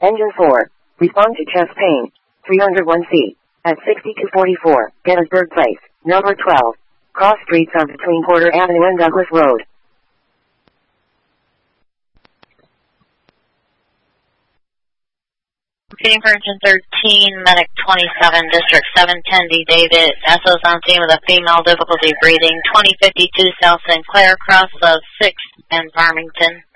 Engine 4. Respond to chest pain. 301C. At 6244, Gettysburg Place, number 12. Cross streets are between Porter Avenue and Douglas Road. Repeating for engine 13, medic 27, district 710D David. SO's on scene with a female, difficulty breathing, 2052 South Sinclair, cross of 6th and Farmington.